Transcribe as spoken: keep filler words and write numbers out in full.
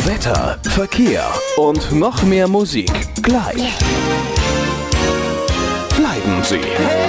Wetter, Verkehr und noch mehr Musik gleich. Bleiben Sie